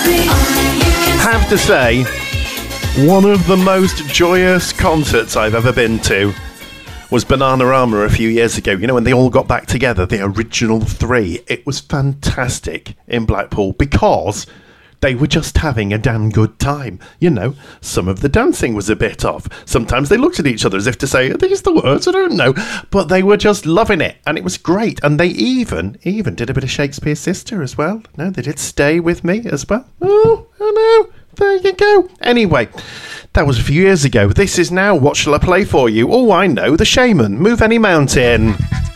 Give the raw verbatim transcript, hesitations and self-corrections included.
Have to say, one of the most joyous concerts I've ever been to was Bananarama a few years ago. You know, when they all got back together, the original three. It was fantastic in Blackpool because they were just having a damn good time. You know, some of the dancing was a bit off. Sometimes they looked at each other as if to say, are these the words? I don't know. But they were just loving it, and it was great. And they even, even did a bit of Shakespeare's Sister as well. No, they did Stay With Me as well. Oh, I know. There you go. Anyway, that was a few years ago. This is now What Shall I Play For You? Oh, I know, The Shaman, Move Any Mountain.